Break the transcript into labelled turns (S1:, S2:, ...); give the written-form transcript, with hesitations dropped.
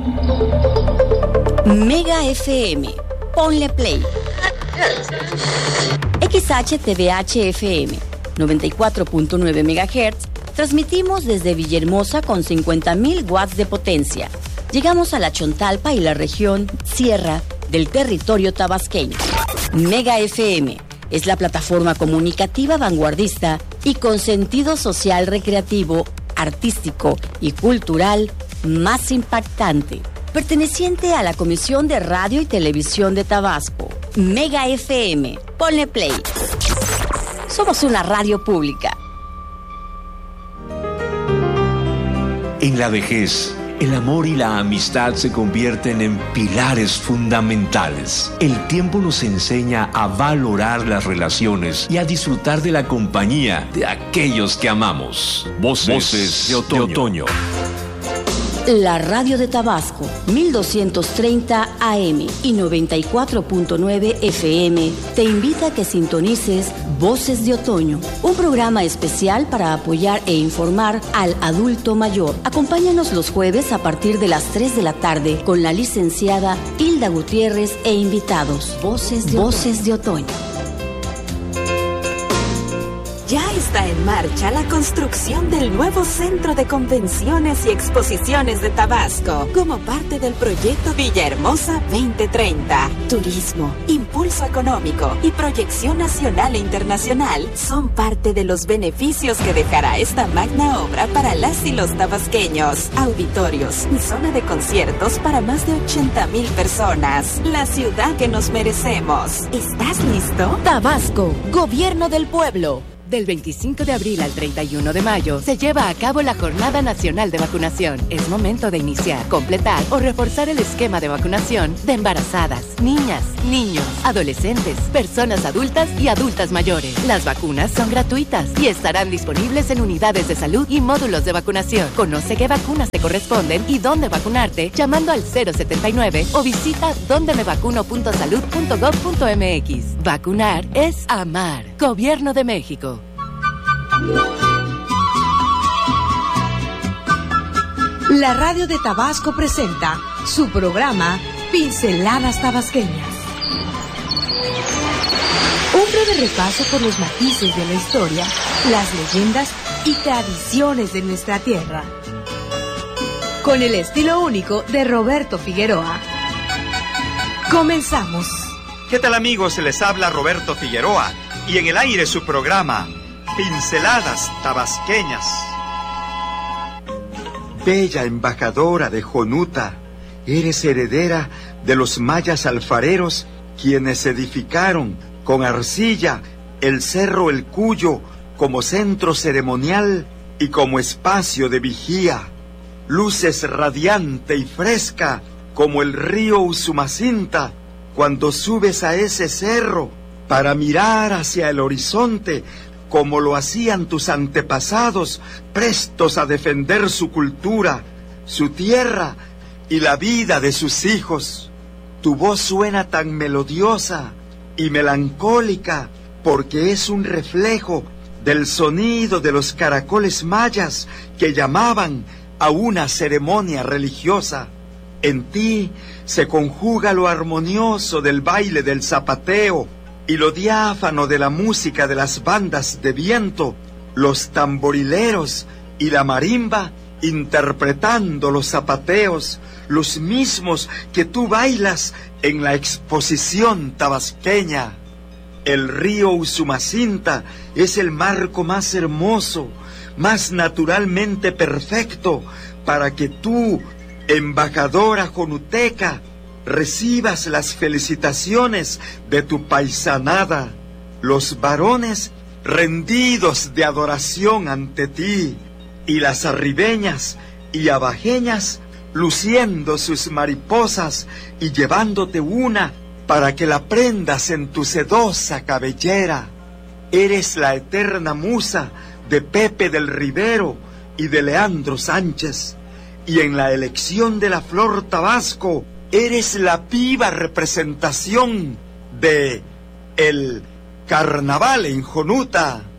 S1: Mega FM, ponle play. XHTVH FM, 94.9 MHz. Transmitimos desde Villahermosa con 50.000 watts de potencia. Llegamos a la Chontalpa y la región Sierra del territorio tabasqueño. Mega FM es la plataforma comunicativa vanguardista y con sentido social recreativo, artístico y cultural más impactante, perteneciente a la Comisión de Radio y Televisión de Tabasco. Mega FM, ponle play. Somos una radio pública.
S2: En la vejez, el amor y la amistad se convierten en pilares fundamentales. El tiempo nos enseña a valorar las relaciones y a disfrutar de la compañía de aquellos que amamos. Voces de otoño.
S1: La radio de Tabasco, 1230 AM y 94.9 FM, te invita a que sintonices Voces de Otoño, un programa especial para apoyar e informar al adulto mayor. Acompáñanos los jueves a partir de las 3 de la tarde con la licenciada Hilda Gutiérrez e invitados. Voces de Otoño.
S3: Ya está en marcha la construcción del nuevo Centro de Convenciones y Exposiciones de Tabasco, como parte del proyecto Villahermosa 2030. Turismo, impulso económico y proyección nacional e internacional son parte de los beneficios que dejará esta magna obra para las y los tabasqueños. Auditorios y zona de conciertos para más de 80,000 personas. La ciudad que nos merecemos. ¿Estás listo?
S4: Tabasco, Gobierno del Pueblo. Del 25 de abril al 31 de mayo se lleva a cabo la Jornada Nacional de Vacunación. Es momento de iniciar, completar o reforzar el esquema de vacunación de embarazadas, niñas, niños, adolescentes, personas adultas y adultas mayores. Las vacunas son gratuitas y estarán disponibles en unidades de salud y módulos de vacunación. Conoce qué vacunas te corresponden y dónde vacunarte llamando al 079 o visita dondemevacuno.salud.gov.mx. Vacunar es amar. Gobierno de México.
S5: La radio de Tabasco presenta su programa Pinceladas Tabasqueñas. Un breve repaso por los matices de la historia, las leyendas y tradiciones de nuestra tierra. Con el estilo único de Roberto Figueroa. Comenzamos.
S6: ¿Qué tal, amigos? Les habla Roberto Figueroa y en el aire su programa Pinceladas Tabasqueñas. Bella embajadora de Jonuta, eres heredera de los mayas alfareros, quienes edificaron con arcilla el cerro El Cuyo como centro ceremonial y como espacio de vigía. Luces radiante y fresca como el río Usumacinta cuando subes a ese cerro para mirar hacia el horizonte, como lo hacían tus antepasados, prestos a defender su cultura, su tierra y la vida de sus hijos. Tu voz suena tan melodiosa y melancólica porque es un reflejo del sonido de los caracoles mayas que llamaban a una ceremonia religiosa. En ti se conjuga lo armonioso del baile del zapateo y lo diáfano de la música de las bandas de viento, los tamborileros y la marimba interpretando los zapateos, los mismos que tú bailas en la exposición tabasqueña. El río Usumacinta es el marco más hermoso, más naturalmente perfecto, para que tú, embajadora jonuteca, recibas las felicitaciones de tu paisanada, los varones rendidos de adoración ante ti, y las arribeñas y abajeñas luciendo sus mariposas y llevándote una para que la prendas en tu sedosa cabellera. Eres la eterna musa de Pepe del Rivero y de Leandro Sánchez, y en la elección de la flor Tabasco eres la viva representación de el carnaval en Jonuta.